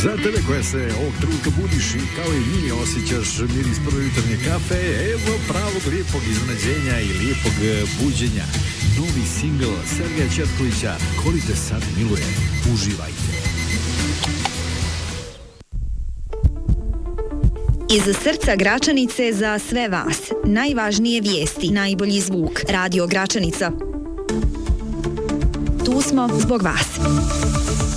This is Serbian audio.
Za tebe koja se ovog trenutka budiš i kao i mi osjećaš miris prve jutarnje kafe, evo pravog lijepog iznenađenja i lijepog buđenja. Novi singl Sergeja Četkovića, Ko li te sad miluje. Uživajte. Iz srca Gračanice za sve vas. Najvažnije vijesti, najbolji zvuk. Radio Gračanica. Tu smo zbog vas.